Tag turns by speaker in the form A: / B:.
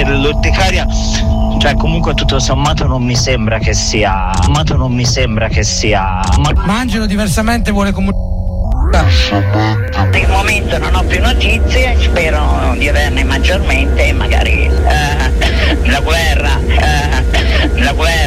A: l'urticaria, cioè comunque tutto sommato non mi sembra che sia
B: Mangelo diversamente vuole comunicare.
C: Per il momento non ho più notizie, spero di averne maggiormente, magari la guerra